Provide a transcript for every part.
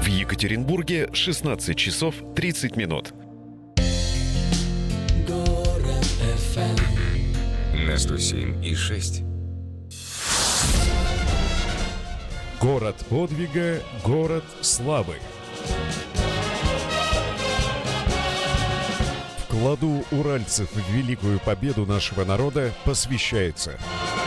В Екатеринбурге 16 часов 30 минут. На 107,6. Город подвига, город славы. Вкладу уральцев в великую победу нашего народа посвящается.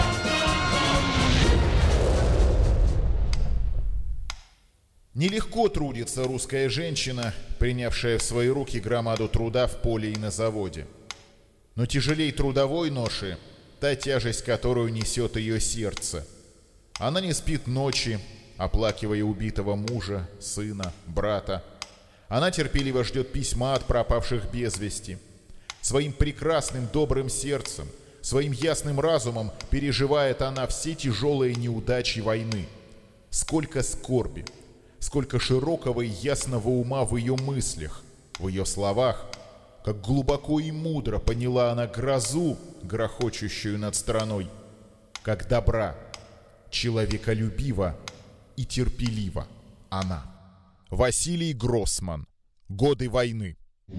Нелегко трудится русская женщина, принявшая в свои руки громаду труда в поле и на заводе. Но тяжелей трудовой ноши та тяжесть, которую несет ее сердце. Она не спит ночи, оплакивая убитого мужа, сына, брата. Она терпеливо ждет письма от пропавших без вести. Своим прекрасным добрым сердцем, своим ясным разумом переживает она все тяжелые неудачи войны. Сколько скорби, сколько широкого и ясного ума в ее мыслях, в ее словах. Как глубоко и мудро поняла она грозу, грохочущую над страной. Как добра, человеколюбива и терпелива она. Василий Гроссман. Годы войны.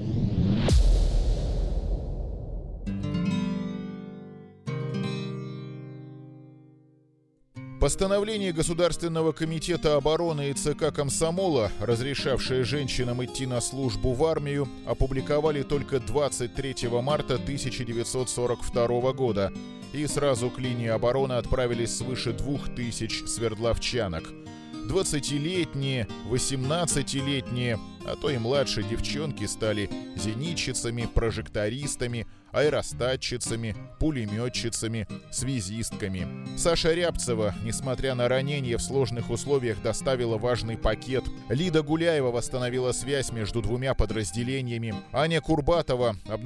Постановление Государственного комитета обороны и ЦК Комсомола, разрешавшее женщинам идти на службу в армию, опубликовали только 23 марта 1942 года, и сразу к линии обороны отправились свыше 2000 свердловчанок. 20-летние, 18-летние, а то и младше девчонки стали зенитчицами, прожектористами, аэростатчицами, пулеметчицами, связистками. Саша Рябцева, несмотря на ранения, в сложных условиях доставила важный пакет. Лида Гуляева восстановила связь между двумя подразделениями. Аня Курбатова